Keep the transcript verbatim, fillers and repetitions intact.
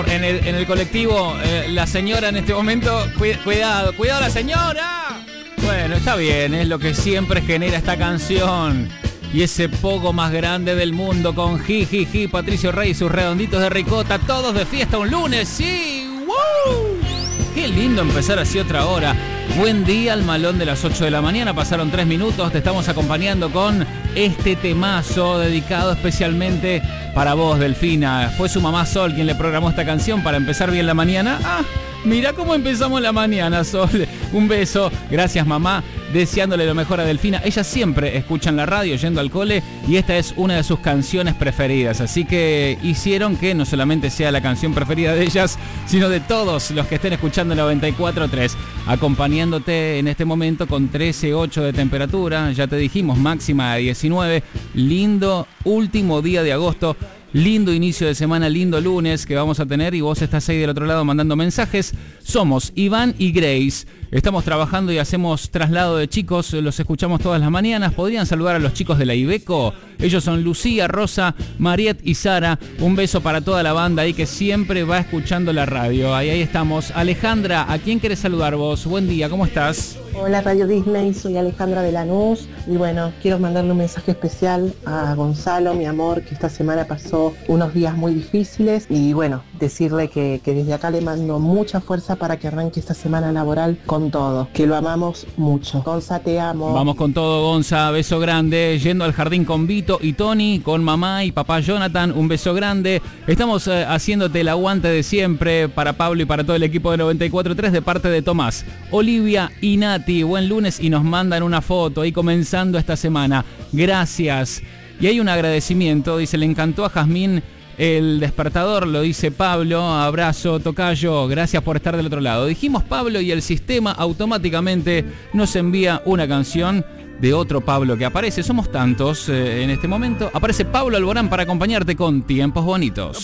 En el, en el colectivo, eh, la señora en este momento, cu- cuidado, cuidado la señora. Bueno, está bien, es lo que siempre genera esta canción. Y ese poco más grande del mundo con Jijiji, Patricio Rey y sus redonditos de ricota, todos de fiesta un lunes, sí, ¡woo! Qué lindo empezar así otra hora. Buen día al malón de las ocho de la mañana, pasaron tres minutos, te estamos acompañando con este temazo dedicado especialmente para vos, Delfina. Fue su mamá Sol quien le programó esta canción para empezar bien la mañana. Ah, mirá cómo empezamos la mañana, Sol. Un beso, gracias mamá, deseándole lo mejor a Delfina. Ella siempre escucha en la radio yendo al cole y esta es una de sus canciones preferidas. Así que hicieron que no solamente sea la canción preferida de ellas, sino de todos los que estén escuchando noventa y cuatro punto tres. Acompañándote en este momento con trece punto ocho de temperatura. Ya te dijimos, máxima de diecinueve. Lindo último día de agosto. Lindo inicio de semana, lindo lunes que vamos a tener y vos estás ahí del otro lado mandando mensajes. Somos Iván y Grace. Estamos trabajando y hacemos traslado de chicos, los escuchamos todas las mañanas. ¿Podrían saludar a los chicos de la Ibeco? Ellos son Lucía, Rosa, Mariet y Sara. Un beso para toda la banda ahí que siempre va escuchando la radio. Ahí, ahí estamos. Alejandra, ¿a quién querés saludar vos? Buen día, ¿cómo estás? Hola Radio Disney, soy Alejandra de Lanús y bueno, quiero mandarle un mensaje especial a Gonzalo, mi amor, que esta semana pasó unos días muy difíciles y bueno, decirle que, que desde acá le mando mucha fuerza para que arranque esta semana laboral con todo, que lo amamos mucho. Gonza, te amo. Vamos con todo, Gonza, beso grande. Yendo al jardín con Vito y Tony, con mamá y papá Jonathan, un beso grande. Estamos eh, haciéndote el aguante de siempre para Pablo y para todo el equipo de noventa y cuatro punto tres de parte de Tomás, Olivia y Nati. Buen lunes y nos mandan una foto ahí comenzando esta semana. Gracias. Y hay un agradecimiento, dice, le encantó a Jazmín el despertador, lo dice Pablo. Abrazo, tocayo, gracias por estar del otro lado. Dijimos Pablo y el sistema automáticamente nos envía una canción de otro Pablo que aparece. Somos tantos eh, en este momento. Aparece Pablo Alborán para acompañarte con Tiempos Bonitos.